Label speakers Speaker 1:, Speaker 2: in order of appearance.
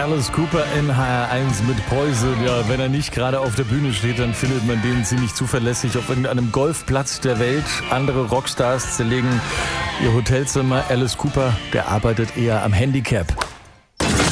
Speaker 1: Alice Cooper in HR1 mit Poison. Ja, wenn er nicht gerade auf der Bühne steht, dann findet man den ziemlich zuverlässig auf irgendeinem Golfplatz der Welt. Andere Rockstars zerlegen ihr Hotelzimmer. Alice Cooper, der arbeitet eher am Handicap.